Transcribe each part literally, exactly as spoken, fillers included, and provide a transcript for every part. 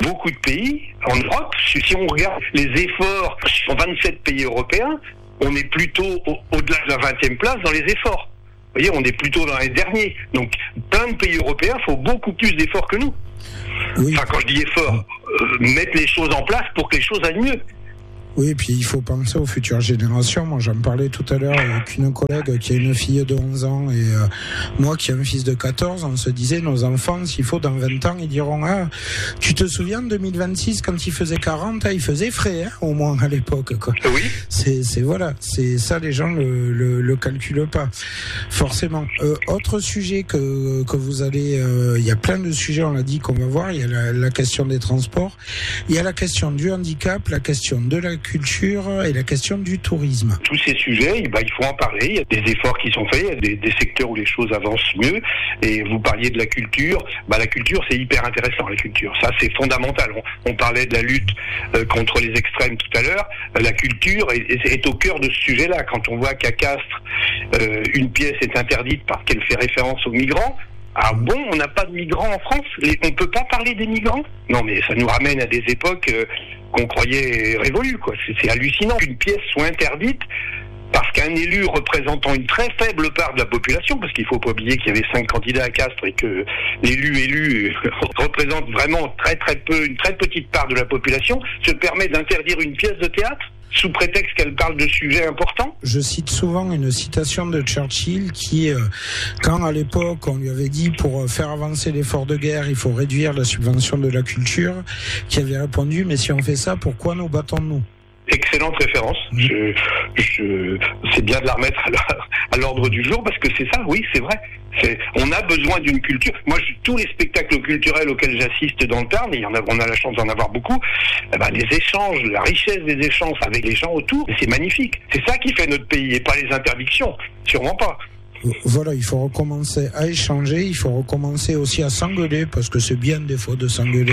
beaucoup de pays en Europe. Si on regarde les efforts sur vingt-sept pays européens, on est plutôt au- au-delà de la vingtième place dans les efforts. Vous voyez, on est plutôt dans les derniers. Donc, plein de pays européens font beaucoup plus d'efforts que nous. Oui. Enfin, quand je dis efforts, euh, mettre les choses en place pour que les choses aillent mieux. Oui, et puis il faut penser aux futures générations. Moi, j'en parlais tout à l'heure avec une collègue qui a une fille de onze ans et euh, moi qui ai un fils de quatorze. On se disait, nos enfants, s'il faut, dans vingt ans, ils diront, ah, tu te souviens, deux mille vingt-six, quand il faisait quarante, ah, il faisait frais, hein, au moins à l'époque, quoi. Oui. C'est, c'est voilà, c'est ça, les gens le, le, le calculent pas, forcément. Euh, autre sujet que, que vous allez, euh, il y a plein de sujets, on l'a dit, qu'on va voir. Il y a la, la question des transports, il y a la question du handicap, la question de la culture et la question du tourisme. Tous ces sujets, bah, il faut en parler. Il y a des efforts qui sont faits, il y a des, des secteurs où les choses avancent mieux. Et vous parliez de la culture. Bah, la culture, c'est hyper intéressant, la culture. Ça, c'est fondamental. On, on parlait de la lutte euh, contre les extrêmes tout à l'heure. Euh, la culture est, est, est au cœur de ce sujet-là. Quand on voit qu'à Castres, euh, une pièce est interdite parce qu'elle fait référence aux migrants, ah bon, on n'a pas de migrants en France? Les, on peut pas parler des migrants? Non, mais ça nous ramène à des époques euh, qu'on croyait révolues, quoi. C'est, c'est hallucinant qu'une pièce soit interdite parce qu'un élu représentant une très faible part de la population, parce qu'il faut pas oublier qu'il y avait cinq candidats à Castres et que l'élu élu représente vraiment très très peu, une très petite part de la population, se permet d'interdire une pièce de théâtre sous prétexte qu'elle parle de sujets importants. Je cite souvent une citation de Churchill qui, euh, quand à l'époque on lui avait dit pour faire avancer l'effort de guerre, il faut réduire la subvention de la culture, qui avait répondu, mais si on fait ça, pourquoi nous battons-nous ? Excellente référence. Mmh. Je, je, c'est bien de la remettre à, la, à l'ordre du jour parce que c'est ça, oui, c'est vrai. C'est, on a besoin d'une culture. Moi, je, tous les spectacles culturels auxquels j'assiste dans le Tarn, et il y en a, on a la chance d'en avoir beaucoup, eh ben, les échanges, la richesse des échanges avec les gens autour, c'est magnifique. C'est ça qui fait notre pays et pas les interdictions. Sûrement pas. Voilà, il faut recommencer à échanger, il faut recommencer aussi à s'engueuler, parce que c'est bien des fois de s'engueuler,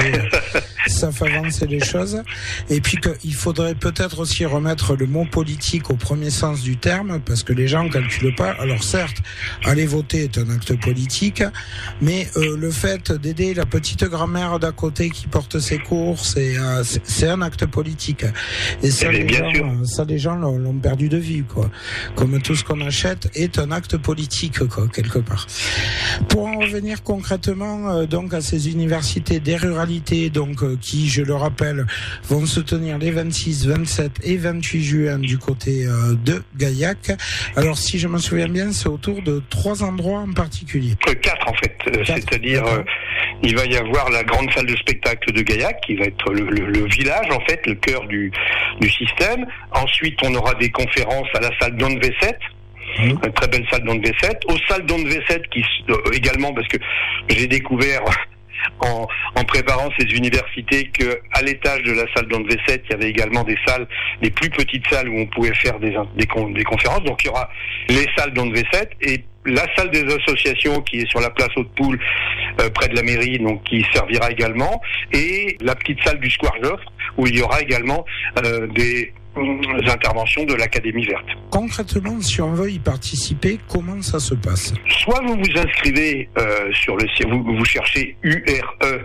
ça fait avancer les choses. Et puis qu'il faudrait peut-être aussi remettre le mot politique au premier sens du terme, parce que les gens ne calculent pas. Alors certes, aller voter est un acte politique, mais euh, le fait d'aider la petite grand-mère d'à côté qui porte ses courses, et, euh, c'est, c'est un acte politique. Et ça, les gens, ça les gens l'ont, l'ont perdu de vue, quoi. Comme tout ce qu'on achète est un acte politique. politique, quoi, quelque part. Pour en revenir concrètement euh, donc à ces universités des ruralités, donc euh, qui, je le rappelle, vont se tenir les vingt-six, vingt-sept et vingt-huit juin du côté euh, de Gaillac. Alors, si je me souviens bien, c'est autour de trois endroits en particulier. Euh, quatre en fait, euh, quatre, c'est-à-dire euh, il va y avoir la grande salle de spectacle de Gaillac, qui va être le, le, le village en fait, le cœur du, du système. Ensuite, on aura des conférences à la salle d'On V sept. Mmh. Une très belle salle d'On V sept. Aux salles d'On V sept qui euh, également, parce que j'ai découvert en, en préparant ces universités que à l'étage de la salle d'On V sept, il y avait également des salles, des plus petites salles où on pouvait faire des, des, des conférences. Donc il y aura les salles d'On V sept et la salle des associations qui est sur la place Haute-Poule, euh, près de la mairie, donc qui servira également, et la petite salle du Square Joffre où il y aura également euh, des interventions de l'Académie Verte. Concrètement, si on veut y participer, comment ça se passe ? Soit vous vous inscrivez euh, sur le site, vous, vous cherchez U R E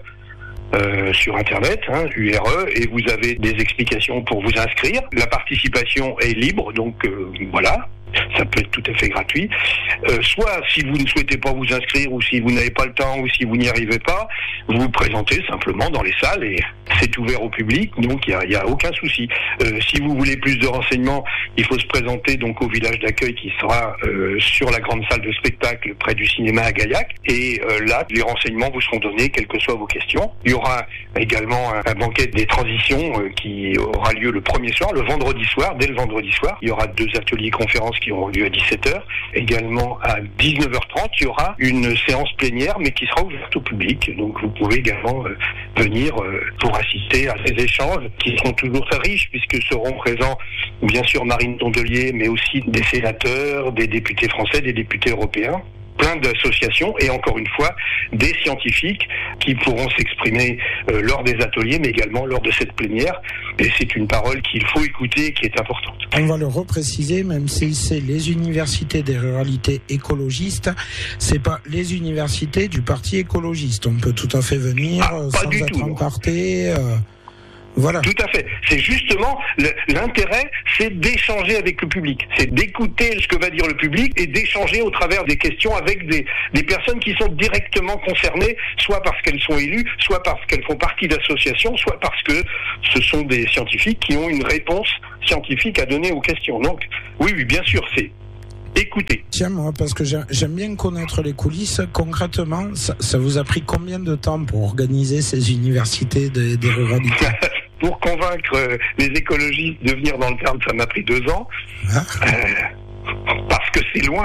euh, sur Internet, hein, U R E, et vous avez des explications pour vous inscrire. La participation est libre, donc euh, voilà. Ça peut être tout à fait gratuit. Euh, soit, si vous ne souhaitez pas vous inscrire, ou si vous n'avez pas le temps, ou si vous n'y arrivez pas, vous vous présentez simplement dans les salles et c'est ouvert au public, donc il n'y a, a aucun souci. Euh, si vous voulez plus de renseignements, il faut se présenter donc au village d'accueil qui sera euh, sur la grande salle de spectacle près du cinéma à Gaillac. Et euh, là, les renseignements vous seront donnés, quelles que soient vos questions. Il y aura également un, un banquet des transitions euh, qui aura lieu le premier soir, le vendredi soir, dès le vendredi soir. Il y aura deux ateliers conférences qui auront lieu à dix-sept heures. Également à dix-neuf heures trente, il y aura une séance plénière, mais qui sera ouverte au public. Donc vous pouvez également euh, venir euh, pour assister à ces échanges qui seront toujours très riches, puisque seront présents bien sûr Marine Tondelier, mais aussi des sénateurs, des députés français, des députés européens, plein d'associations et encore une fois des scientifiques qui pourront s'exprimer euh, lors des ateliers, mais également lors de cette plénière. Et c'est une parole qu'il faut écouter et qui est importante. On va le repréciser, même si c'est les universités des ruralités écologistes, c'est pas les universités du parti écologiste. On peut tout à fait venir ah, sans être encarté. Euh, voilà. Tout à fait. C'est justement l'intérêt, c'est d'échanger avec le public, c'est d'écouter ce que va dire le public et d'échanger au travers des questions avec des, des personnes qui sont directement concernées, soit parce qu'elles sont élues, soit parce qu'elles font partie d'associations, soit parce que ce sont des scientifiques qui ont une réponse scientifique à donner aux questions. Donc, oui, oui, bien sûr, c'est écoutez. Tiens, moi, parce que j'aime bien connaître les coulisses. Concrètement, ça, ça vous a pris combien de temps pour organiser ces universités des, des ruralités? Pour convaincre les écologistes de venir dans le Tarn, ça m'a pris deux ans. Ah. Euh, parce que c'est loin.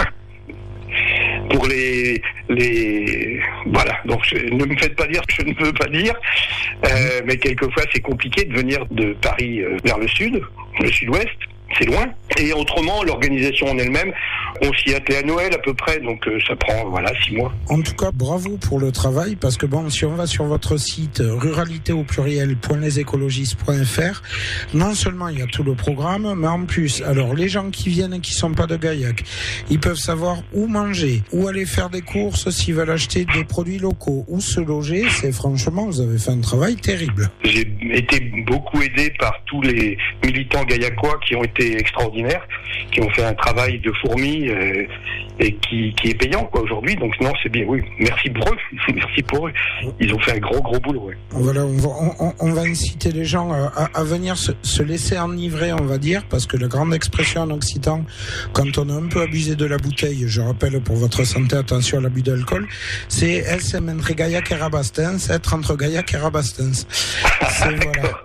Pour les, les, voilà. Donc, je, ne me faites pas dire ce que je ne veux pas dire. Euh, mais quelquefois, c'est compliqué de venir de Paris euh, vers le sud, le sud-ouest. C'est loin. Et autrement, l'organisation en elle-même, on s'y attelle à Noël à peu près, donc euh, ça prend voilà six mois. En tout cas, bravo pour le travail, parce que bon, si on va sur votre site ruralité au pluriel point les écologistes point f r, non seulement il y a tout le programme, mais en plus, alors les gens qui viennent et qui sont pas de Gaillac, ils peuvent savoir où manger, où aller faire des courses s'ils veulent acheter des produits locaux, où se loger. C'est franchement, vous avez fait un travail terrible. J'ai été beaucoup aidé par tous les militants gaillacois qui ont été extraordinaires, qui ont fait un travail de fourmi euh, et qui, qui est payant quoi aujourd'hui. Donc non, c'est bien, oui. Merci pour eux, merci pour eux. Ils ont fait un gros gros boulot. Ouais. Voilà, on va, on, on va inciter les gens à, à venir se, se laisser enivrer, on va dire, parce que la grande expression en occitan, quand on a un peu abusé de la bouteille, je rappelle pour votre santé, attention à l'abus d'alcool, c'est S M entre Gaillac et Rabastens, être entre Gaillac et Rabastens. C'est voilà.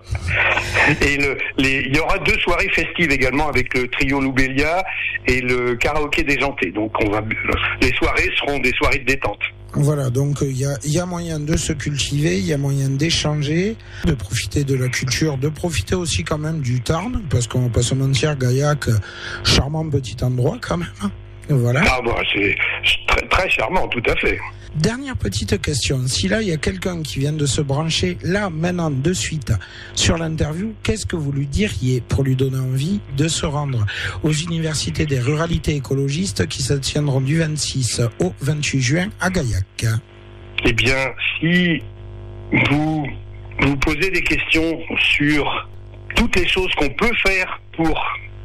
Et le, les, il y aura deux soirées festives également avec le trio Loubélia et le karaoké déjanté. Donc on va, les soirées seront des soirées de détente. Voilà, donc il y a, y a moyen de se cultiver, il y a moyen d'échanger, de profiter de la culture, de profiter aussi quand même du Tarn, parce qu'on va pas se mentir, Gaillac, charmant petit endroit quand même. Voilà. Ah bon, c'est très, très charmant, tout à fait. Dernière petite question. Si là, il y a quelqu'un qui vient de se brancher, là, maintenant, de suite, sur l'interview, qu'est-ce que vous lui diriez pour lui donner envie de se rendre aux universités des ruralités écologistes qui se tiendront du vingt-six au vingt-huit juin à Gaillac? Eh bien, si vous vous posez des questions sur toutes les choses qu'on peut faire pour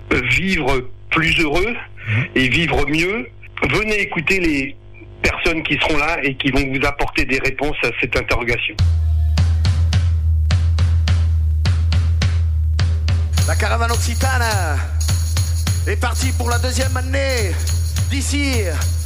vivre plus heureux et vivre mieux, venez écouter les personnes qui seront là et qui vont vous apporter des réponses à cette interrogation. La caravane occitane est partie pour la deuxième année d'ici